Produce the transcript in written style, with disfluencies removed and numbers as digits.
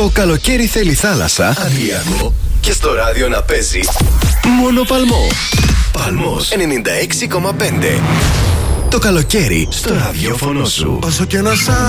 Το καλοκαίρι θέλει θάλασσα, Αδριακό και στο ράδιο να παίζει μόνο Παλμό. Παλμός 96,5. Το καλοκαίρι στο ραδιόφωνο σου. Όσο και να